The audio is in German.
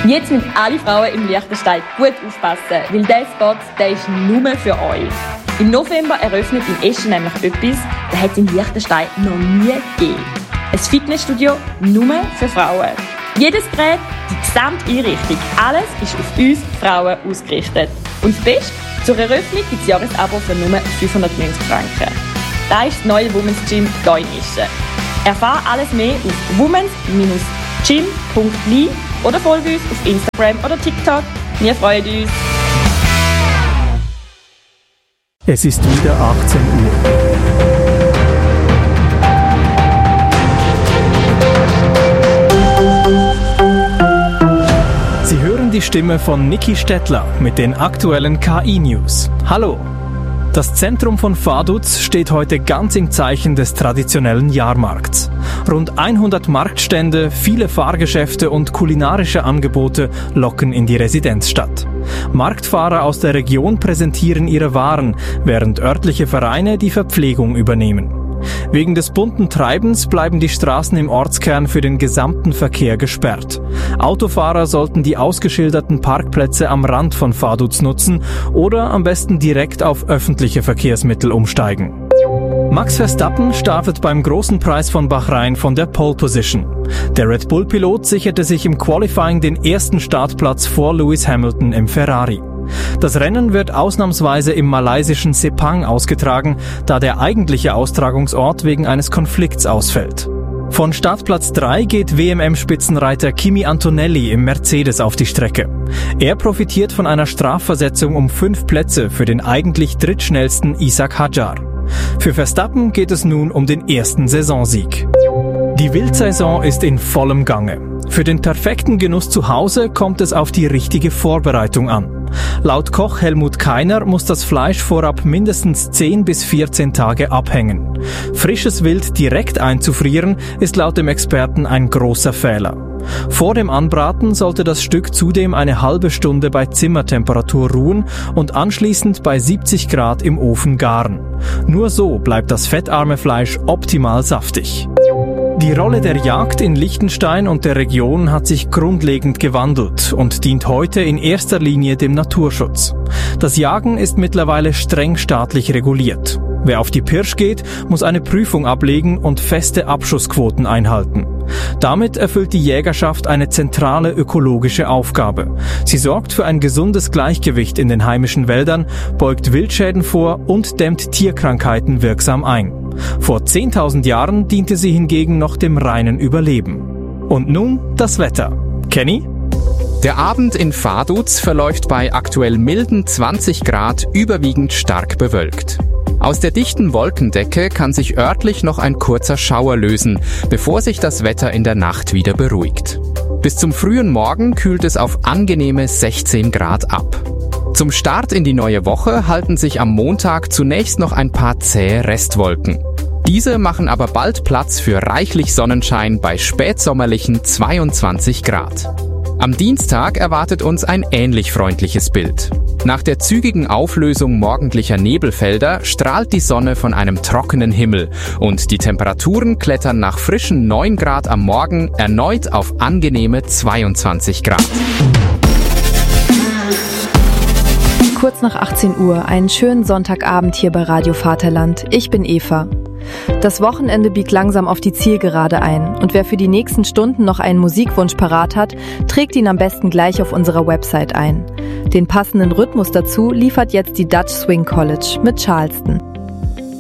Jetzt müssen alle Frauen im Liechtenstein gut aufpassen, weil dieser Spot, der ist nur für euch. Im November eröffnet in Eschen nämlich etwas, das hat es in Liechtenstein noch nie gegeben. Ein Fitnessstudio nur für Frauen. Jedes Gerät, die gesamte Einrichtung, alles ist auf uns Frauen ausgerichtet. Und das Beste, zur Eröffnung gibt es Jahresabo für nur 590 Franken. Das ist das neue Women's Gym hier in Eschen. Erfahre alles mehr auf womens-gym.li oder folge uns auf Instagram oder TikTok. Wir freuen uns. Es ist wieder 18 Uhr. Sie hören die Stimme von Niki Stettler mit den aktuellen KI-News. Hallo! Das Zentrum von Vaduz steht heute ganz im Zeichen des traditionellen Jahrmarkts. Rund 100 Marktstände, viele Fahrgeschäfte und kulinarische Angebote locken in die Residenzstadt. Marktfahrer aus der Region präsentieren ihre Waren, während örtliche Vereine die Verpflegung übernehmen. Wegen des bunten Treibens bleiben die Straßen im Ortskern für den gesamten Verkehr gesperrt. Autofahrer sollten die ausgeschilderten Parkplätze am Rand von Vaduz nutzen oder am besten direkt auf öffentliche Verkehrsmittel umsteigen. Max Verstappen startet beim großen Preis von Bahrain von der Pole Position. Der Red Bull-Pilot sicherte sich im Qualifying den ersten Startplatz vor Lewis Hamilton im Ferrari. Das Rennen wird ausnahmsweise im malaysischen Sepang ausgetragen, da der eigentliche Austragungsort wegen eines Konflikts ausfällt. Von Startplatz 3 geht WMM-Spitzenreiter Kimi Antonelli im Mercedes auf die Strecke. Er profitiert von einer Strafversetzung um 5 Plätze für den eigentlich drittschnellsten Ishak Hadjar. Für Verstappen geht es nun um den ersten Saisonsieg. Die Wildsaison ist in vollem Gange. Für den perfekten Genuss zu Hause kommt es auf die richtige Vorbereitung an. Laut Koch Helmut Keiner muss das Fleisch vorab mindestens 10 bis 14 Tage abhängen. Frisches Wild direkt einzufrieren ist laut dem Experten ein großer Fehler. Vor dem Anbraten sollte das Stück zudem eine halbe Stunde bei Zimmertemperatur ruhen und anschließend bei 70 Grad im Ofen garen. Nur so bleibt das fettarme Fleisch optimal saftig. Die Rolle der Jagd in Liechtenstein und der Region hat sich grundlegend gewandelt und dient heute in erster Linie dem Naturschutz. Das Jagen ist mittlerweile streng staatlich reguliert. Wer auf die Pirsch geht, muss eine Prüfung ablegen und feste Abschussquoten einhalten. Damit erfüllt die Jägerschaft eine zentrale ökologische Aufgabe. Sie sorgt für ein gesundes Gleichgewicht in den heimischen Wäldern, beugt Wildschäden vor und dämmt Tierkrankheiten wirksam ein. Vor 10.000 Jahren diente sie hingegen noch dem reinen Überleben. Und nun das Wetter. Kenny? Der Abend in Vaduz verläuft bei aktuell milden 20 Grad überwiegend stark bewölkt. Aus der dichten Wolkendecke kann sich örtlich noch ein kurzer Schauer lösen, bevor sich das Wetter in der Nacht wieder beruhigt. Bis zum frühen Morgen kühlt es auf angenehme 16 Grad ab. Zum Start in die neue Woche halten sich am Montag zunächst noch ein paar zähe Restwolken. Diese machen aber bald Platz für reichlich Sonnenschein bei spätsommerlichen 22 Grad. Am Dienstag erwartet uns ein ähnlich freundliches Bild. Nach der zügigen Auflösung morgendlicher Nebelfelder strahlt die Sonne von einem trockenen Himmel und die Temperaturen klettern nach frischen 9 Grad am Morgen erneut auf angenehme 22 Grad. Kurz nach 18 Uhr, einen schönen Sonntagabend hier bei Radio Vaterland. Ich bin Eva. Das Wochenende biegt langsam auf die Zielgerade ein und wer für die nächsten Stunden noch einen Musikwunsch parat hat, trägt ihn am besten gleich auf unserer Website ein. Den passenden Rhythmus dazu liefert jetzt die Dutch Swing College mit Charleston.